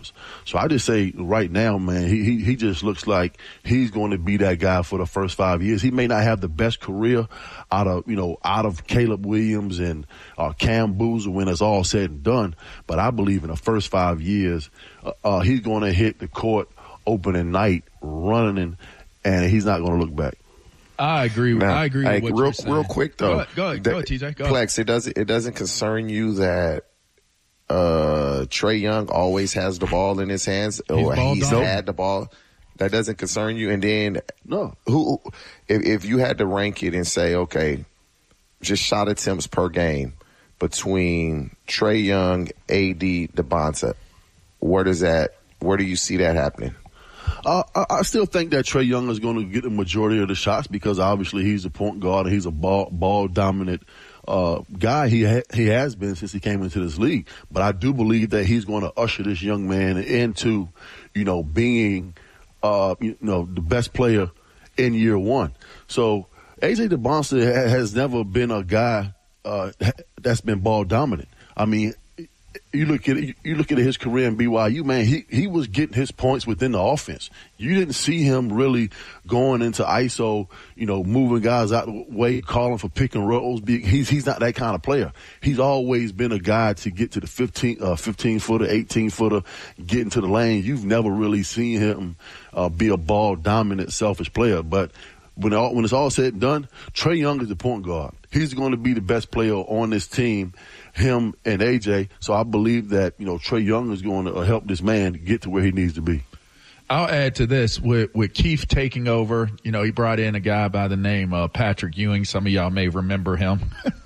turnovers. So I just say right now, man, he just looks like he's going to be that guy for the first 5 years. He may not have the best career out of Caleb Williams and Cam Boozer when it's all said and done, but I believe in the first 5 years, he's going to hit the court opening night running, and he's not going to look back. I agree with what you're saying. Real quick though. Go ahead, TJ. Go Plex, it doesn't concern you that Trae Young always has the ball in his hands, or he's had the ball. That doesn't concern you. And then no, if you had to rank it and say, okay, just shot attempts per game between Trae Young, AD, DeBonta, where do you see that happening? I still think that Trae Young is going to get the majority of the shots because obviously he's a point guard and he's a ball dominant guy. He has been since he came into this league. But I do believe that he's going to usher this young man into, being, the best player in year one. So AJ DeBonta has never been a guy that's been ball dominant. I mean, you look at his career in BYU, man, he was getting his points within the offense. You didn't see him really going into ISO, moving guys out of the way, calling for pick and rolls. He's not that kind of player. He's always been a guy to get to the 15-footer, 18-footer, get into the lane. You've never really seen him be a ball-dominant, selfish player. But when it's all said and done, Trae Young is the point guard. He's going to be the best player on this team, him and AJ. So I believe that, Trae Young is going to help this man get to where he needs to be. I'll add to this with Keith taking over. He brought in a guy by the name of Patrick Ewing. Some of y'all may remember him.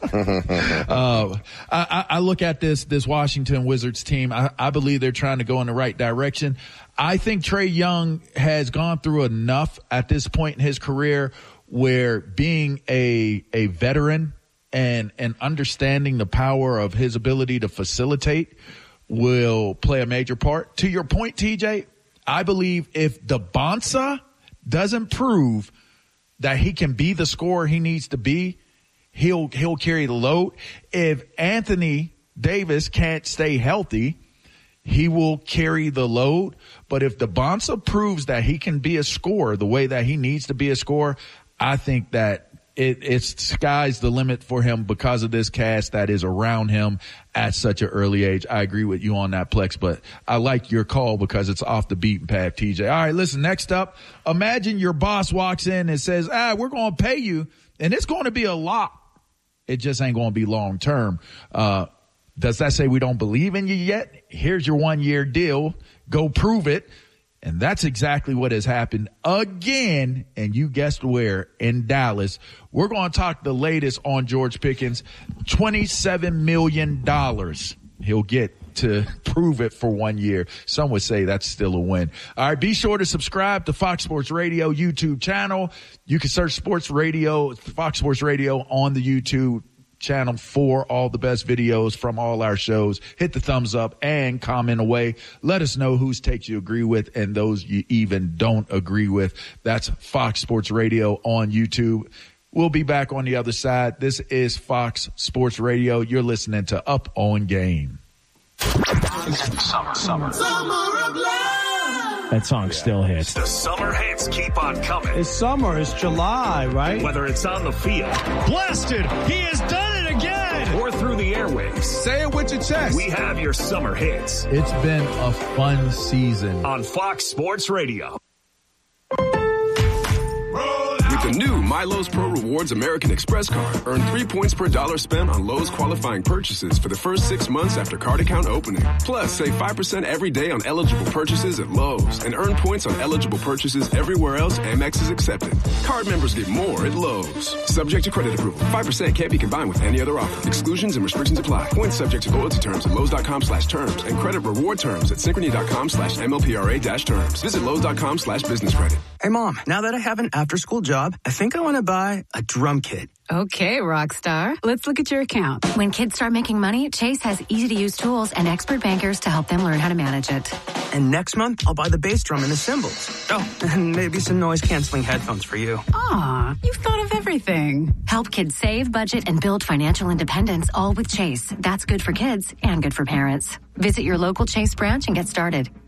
I look at this Washington Wizards team. I believe they're trying to go in the right direction. I think Trae Young has gone through enough at this point in his career where being a veteran and understanding the power of his ability to facilitate will play a major part. To your point, TJ, I believe if DeBonta doesn't prove that he can be the scorer he needs to be, he'll carry the load. If Anthony Davis can't stay healthy, he will carry the load. But if DeBonta proves that he can be a scorer the way that he needs to be a scorer, I think that it's sky's the limit for him because of this cast that is around him at such an early age. I agree with you on that, Plex, but I like your call because it's off the beaten path, TJ. All right, listen, next up, imagine your boss walks in and says, we're going to pay you, and it's going to be a lot. It just ain't going to be long term. Does that say we don't believe in you yet? Here's your 1-year deal. Go prove it. And that's exactly what has happened again. And you guessed where? In Dallas. We're going to talk the latest on George Pickens. $27 million he'll get to prove it for 1 year. Some would say that's still a win. All right, be sure to subscribe to Fox Sports Radio YouTube channel. You can search Fox Sports Radio on the YouTube channel for all the best videos from all our shows. Hit the thumbs up and comment away. Let us know whose takes you agree with and those you even don't agree with. That's Fox Sports Radio on YouTube. We'll be back on the other side. This is Fox Sports Radio. You're listening to Up on Game. Summer of love. That song still hits. The summer hits keep on coming. It's summer. It's July, right? Whether it's on the field. Blasted. He has done it again. Or through the airwaves. Say it with your chest. We have your summer hits. It's been a fun season. On Fox Sports Radio. With the new MyLowe's Pro Rewards American Express card, earn 3 points per dollar spent on Lowe's qualifying purchases for the first 6 months after card account opening. Plus, save 5% every day on eligible purchases at Lowe's and earn points on eligible purchases everywhere else Amex is accepted. Card members get more at Lowe's. Subject to credit approval. 5% can't be combined with any other offer. Exclusions and restrictions apply. Points subject to loyalty terms at Lowe's.com/terms and credit reward terms at Synchrony.com/MLPRA-terms. Visit Lowe's.com/business credit. Hey, Mom, now that I have an after-school job, I think I want to buy a drum kit. Okay, Rockstar. Let's look at your account. When kids start making money, Chase has easy-to-use tools and expert bankers to help them learn how to manage it. And next month, I'll buy the bass drum and the cymbals. Oh, and maybe some noise-canceling headphones for you. Aw, you've thought of everything. Help kids save, budget, and build financial independence, all with Chase. That's good for kids and good for parents. Visit your local Chase branch and get started.